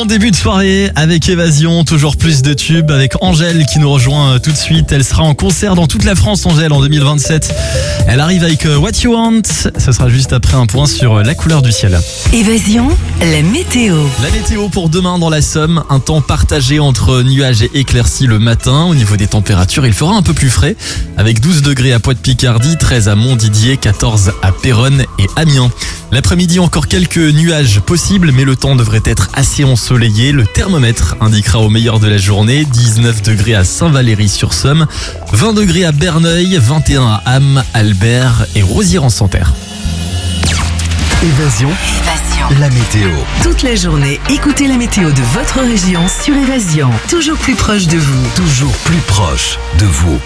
début de soirée avec Évasion, toujours plus de tubes avec Angèle qui nous rejoint tout de suite. Elle sera en concert dans toute la France, Angèle, en 2027. Elle arrive avec What You Want. Ce sera juste après un point sur la couleur du ciel. Évasion, la météo. La météo pour demain dans la Somme, un temps partagé entre nuages et éclaircies le matin. Au niveau des températures, il fera un peu plus frais avec 12 degrés à Poix-de-Picardie, 13 à Montdidier, 14 à Péronne et Amiens. L'après-midi, encore quelques nuages possibles, mais le temps devrait être assez ensoleillé. Le thermomètre indiquera au meilleur de la journée 19 degrés à Saint-Valery-sur-Somme, 20 degrés à Berneuil, 21 à Ham, Albert et Rosières-en-Santerre. Évasion, la météo. Toute la journée, écoutez la météo de votre région sur Évasion. Toujours plus proche de vous. Toujours plus proche de vous.